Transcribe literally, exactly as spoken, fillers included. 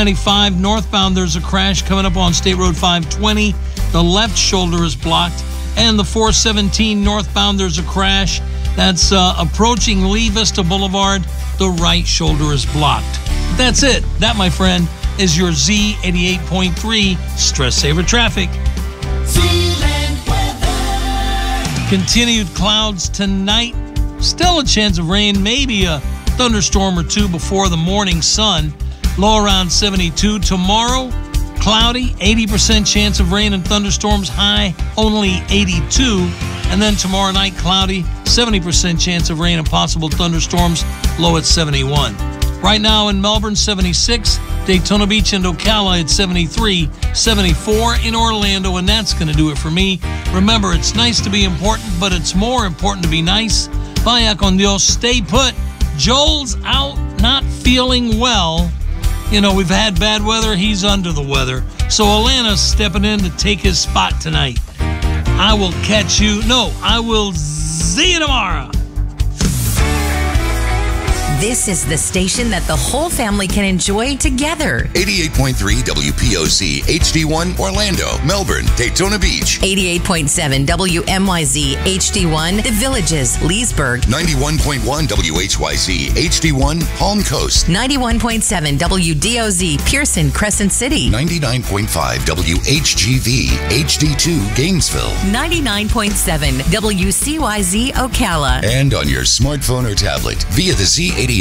ninety-five northbound, there's a crash coming up on State Road five twenty. The left shoulder is blocked. And the four seventeen northbound, there's a crash that's uh, approaching Lee Vista Boulevard. The right shoulder is blocked. That's it. That, my friend, is your Z eighty-eight point three Stress Saver Traffic. Zealand weather. Continued clouds tonight. Still a chance of rain, maybe a thunderstorm or two before the morning sun. Low around seventy-two. Tomorrow, cloudy, eighty percent chance of rain and thunderstorms, high only eighty-two. And then tomorrow night, cloudy, seventy percent chance of rain and possible thunderstorms, low at seventy-one. Right now in Melbourne, seventy-six. Daytona Beach and Ocala at seventy-three. seventy-four in Orlando, and that's going to do it for me. Remember, it's nice to be important, but it's more important to be nice. Vaya con Dios, stay put. Joel's out, not feeling well. You know, we've had bad weather. He's under the weather. So Alana's stepping in to take his spot tonight. I will catch you. No, I will see you tomorrow. This is the station that the whole family can enjoy together. eighty-eight point three W P O C H D one Orlando, Melbourne, Daytona Beach. eighty-eight point seven W M Y Z H D one The Villages, Leesburg. ninety-one point one W H Y Z H D one Palm Coast. ninety-one point seven W D O Z Pearson, Crescent City. ninety-nine point five W H G V H D two Gainesville. ninety-nine point seven W C Y Z Ocala. And on your smartphone or tablet via the Z eighty-eight